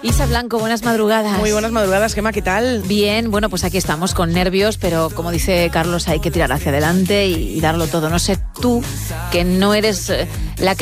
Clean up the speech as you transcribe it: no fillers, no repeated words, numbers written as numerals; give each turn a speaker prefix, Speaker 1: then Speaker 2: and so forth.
Speaker 1: Isa Blanco, buenas madrugadas.
Speaker 2: Muy buenas madrugadas, Gemma, ¿qué tal?
Speaker 1: Bien, bueno, pues aquí estamos con nervios, pero como dice Carlos, hay que tirar hacia adelante y darlo todo. No sé tú, que no eres